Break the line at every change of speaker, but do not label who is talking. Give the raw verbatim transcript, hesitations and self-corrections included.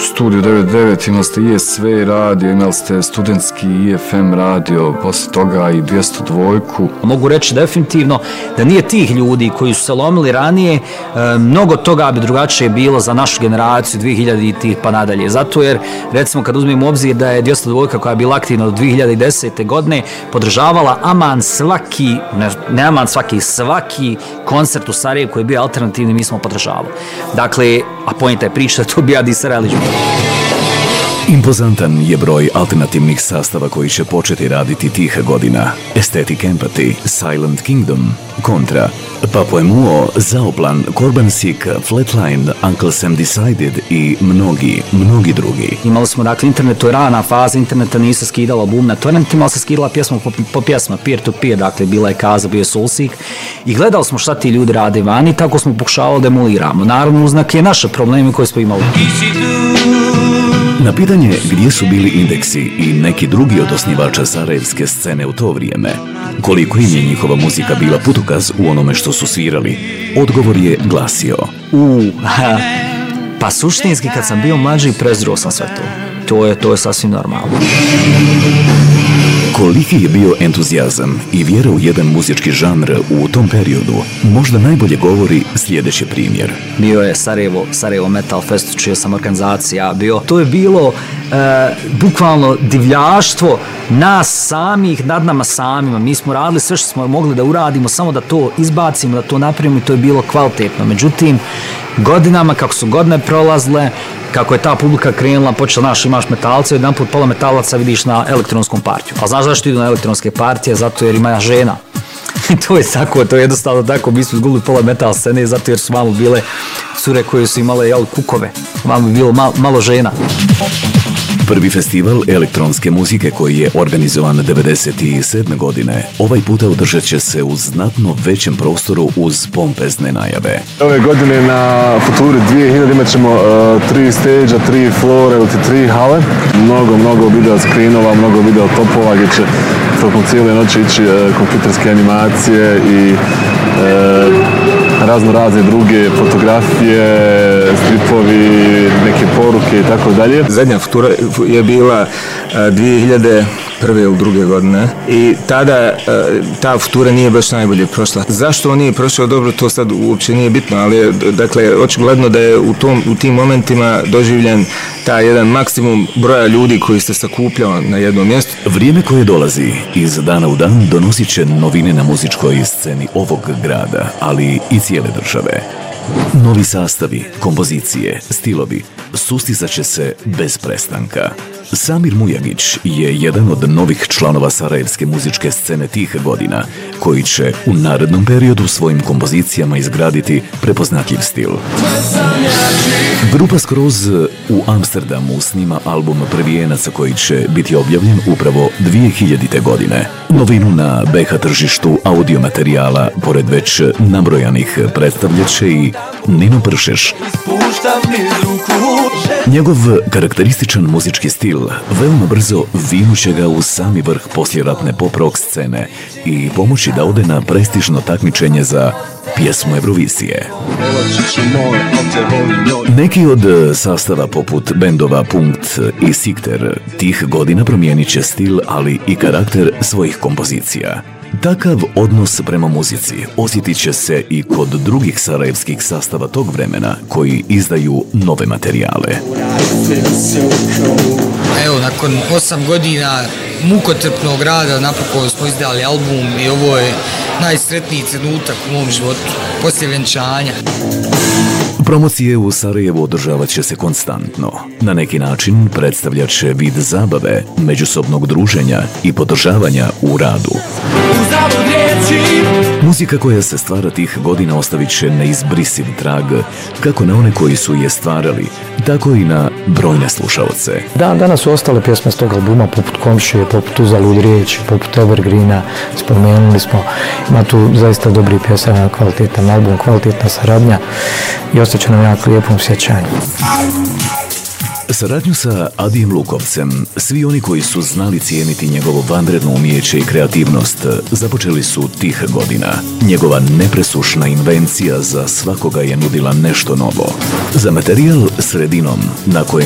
Studio devedeset devet, imali ste I S V radio, imali ste studentski I F M radio, posle toga i dvjesto dva.
Mogu reći definitivno da nije tih ljudi koji su se lomili ranije, e, mnogo toga bi drugačije bilo za našu generaciju dvije hiljaditih pa nadalje. Zato jer, recimo, kad uzmemo obzir da je dvjesto dva koja je bila aktivna od dvije hiljade desete. godine, podržavala aman svaki, ne, ne aman svaki, svaki koncert u Sarajevu koji je bio alternativni, mi smo podržavali. Dakle, a pojenta je priča da to bi Adi Sarajlić.
Impozantan je broj alternativnih sastava koji će početi raditi tih godina. Aesthetic Empathy, Silent Kingdom, Kontra, Papo Emuo, Zaoplan, Korban Sik, Flatline, Uncle Sam Decided i mnogi, mnogi drugi.
Imali smo, dakle, internet, to je rana faza interneta, nije se skidala album na torrentima, ali se skidala pjesma po, po pjesma, peer to peer, dakle, bila je Kaza, bio je Soulseek i gledali smo šta ti ljudi rade vani, tako smo pokušavali da emuliramo. Naravno, uznak je naše probleme koje smo imali.
Na pitanje gdje su bili Indeksi i neki drugi od osnivača sarajevske scene u to vrijeme, koliko im je njihova muzika bila putokaz u onome što su svirali, odgovor je glasio:
U, ha, pa suštinski kad sam bio mlađi prezreo sam sve to. To je, to je sasvim normalno.
Koliki je bio entuzijazam i vjera u jedan muzički žanr u tom periodu, možda najbolje govori sljedeći primjer.
Bio je Sarajevo, Sarajevo Metal Fest, čija sam organizacija bio. To je bilo e, bukvalno divljaštvo nas samih nad nama samima. Mi smo radili sve što smo mogli da uradimo, samo da to izbacimo, da to napravimo i to je bilo kvalitetno. Međutim, godinama, kako su godine prolazile, kako je ta publika krenula, počela, naš, imaš metalce, jedan put pola metalaca vidiš na elektronskom partiju. A znaš zašto idu na elektronske partije? Zato jer ima žena. To je tako, to je jednostavno tako. Mi smo izgubili pola metal scene zato jer su malo bile cure koje su imale jel, kukove. Malo bi bilo malo, malo žena.
Prvi festival elektronske muzike koji je organizovan devedeset sedme. godine ovaj puta održat će se u znatno većem prostoru uz pompezne najave.
Ove godine na Futuri dvije hiljade imat ćemo uh, tri stage-a, tri flore ili tri hale. Mnogo, mnogo video screenova, mnogo video topova gdje će tokom cijele noći ići uh, kompjuterske animacije i uh, razno razne druge fotografije, stripovi, neke poruke i tako dalje.
Zadnja Futura je bila dvije hiljade prve ili druge godine i tada ta Futura nije baš najbolje prošla. Zašto on nije prošao dobro, to sad uopće nije bitno, ali dakle, očigledno da je u, tom, u tim momentima doživljen taj jedan maksimum broja ljudi koji se sakupljao na jednom mjestu.
Vrijeme koje dolazi iz dana u dan donosit će novine na muzičkoj sceni ovog grada, ali i cijele države. Novi sastavi, kompozicije, stilovi sustizat će se bez prestanka. Samir Mujagić je jedan od novih članova sarajevske muzičke scene tih godina, koji će u narednom periodu svojim kompozicijama izgraditi prepoznatljiv stil. Grupa Skroz u Amsterdamu snima album Prvijenaca koji će biti objavljen upravo dvije hiljadite. godine. Novinu na B H tržištu audio materijala, pored već nabrojanih, predstavljat će i Nino Pršeš. Njegov karakterističan muzički stil veoma brzo vinuće ga u sami vrh poslijeratne pop-rock scene i pomoći da ode na prestižno takmičenje za pjesmu Eurovizije. Neki od sastava poput bendova Punkt i Sikter tih godina promijenit će stil, ali i karakter svojih kompozicija. Takav odnos prema muzici osjetit će se i kod drugih sarajevskih sastava tog vremena koji izdaju nove materijale.
Evo, nakon osam godina mukotrpnog rada napokon smo izdali album i ovo je najsretniji trenutak u mom životu, poslije vjenčanja.
Promocije u Sarajevu održavat će se konstantno. Na neki način predstavljat će vid zabave, međusobnog druženja i podržavanja u radu. Muzika koja se stvara tih godina ostavit će neizbrisiv trag kako na one koji su je stvarali, tako i na brojne slušaoce.
Da, danas su ostale pjesme s tog albuma, poput Komšije, poput Uzalud riječi, poput Evergreena, spomenuli smo. Ima tu zaista dobri pjesama, kvalitetan album, kvalitetna saradnja i ostaće nam jako lijepom sjećanju.
Saradnju sa Adijem Lukovcem, svi oni koji su znali cijeniti njegovo vanredno umijeće i kreativnost, započeli su tih godina. Njegova nepresušna invencija za svakoga je nudila nešto novo. Za materijal sredinom, na kojem